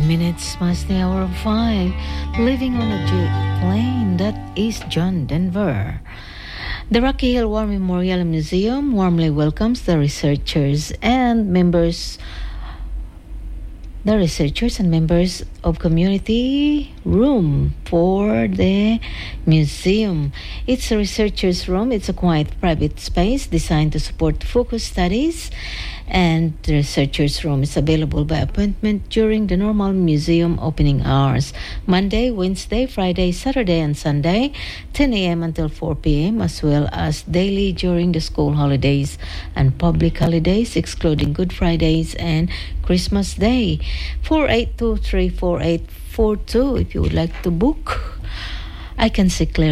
minutes past the hour of 5. Living on a jet plane, that is John Denver. The Rocky Hill War Memorial Museum warmly welcomes the researchers and members of community room for the museum. It's a researcher's room. It's a quiet private space designed to support focused studies, and the researcher's room is available by appointment during the normal museum opening hours: Monday, Wednesday, Friday, Saturday, and Sunday, 10 a.m. until 4 p.m., as well as daily during the school holidays and public holidays, excluding Good Fridays and Christmas Day. 482-34842 if you would like to book. I can see clearly